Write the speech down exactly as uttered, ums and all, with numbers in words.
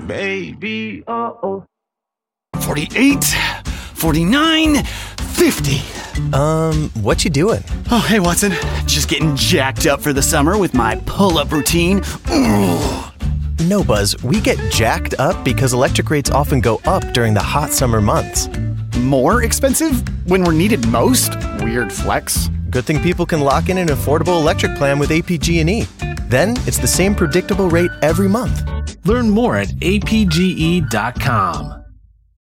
baby, uh-oh. forty-eight, forty-nine, fifty. Um, what you doing? Oh, hey, Watson. Just getting jacked up for the summer with my pull-up routine. Ooh. No, Buzz, we get jacked up because electric rates often go up during the hot summer months. More expensive when we're needed most? Weird flex. Good thing people can lock in an affordable electric plan with A P G and E. Then it's the same predictable rate every month. Learn more at A P G E dot com.